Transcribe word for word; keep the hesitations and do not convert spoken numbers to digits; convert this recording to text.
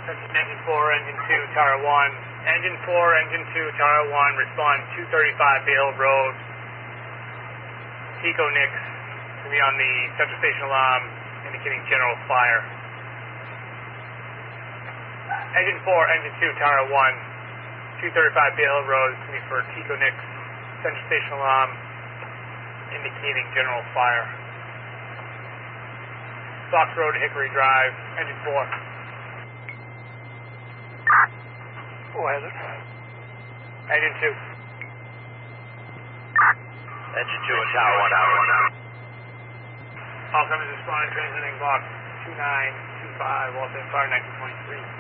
Engine four, Engine two, Tower one. Engine four, Engine two, Tower one, respond two thirty-five Bay Hill Road. Tico Nix, to be on the Central Station alarm, indicating general fire. Engine four, Engine two, Tower one, two thirty-five Bay Hill Road, to be for Tico Nix, Central Station alarm, indicating general fire. Fox Road, Hickory Drive, Engine four. Who has it? Engine two. Engine two and Tower one, Tower one. All comers responding, transmitting box two nine two five, Los Angeles Fire nineteen twenty-three.